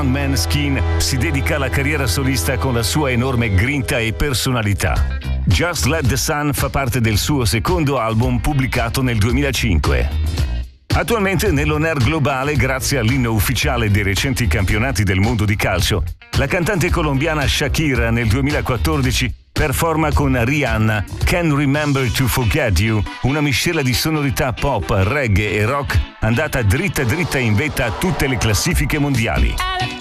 Måneskin si dedica alla carriera solista con la sua enorme grinta e personalità. Just Let the Sun fa parte del suo secondo album pubblicato nel 2005. Attualmente nell'on-air globale, grazie all'inno ufficiale dei recenti campionati del mondo di calcio, la cantante colombiana Shakira nel 2014 performa con Rihanna Can't Remember to Forget You, una miscela di sonorità pop, reggae e rock andata dritta in vetta a tutte le classifiche mondiali.